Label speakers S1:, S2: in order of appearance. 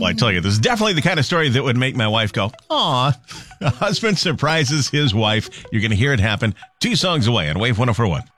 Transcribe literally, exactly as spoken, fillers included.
S1: Well, I tell you, this is definitely the kind of story that would make my wife go, aw. A husband surprises his wife. You're going to hear it happen two songs away on Wave one oh four one.